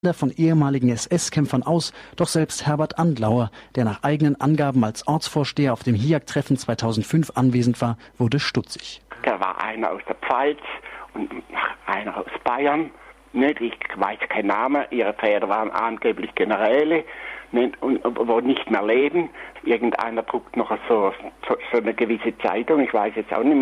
von ehemaligen SS-Kämpfern aus, doch selbst Herbert Andlauer, der nach eigenen Angaben als Ortsvorsteher auf dem HIAC-Treffen 2005 anwesend war, wurde stutzig. Da war einer aus der Pfalz und einer aus Bayern. Ich weiß keinen Namen, ihre Väter waren angeblich Generäle, wo nicht mehr leben. Irgendeiner druckt noch so eine gewisse Zeitung, ich weiß jetzt auch nicht mehr.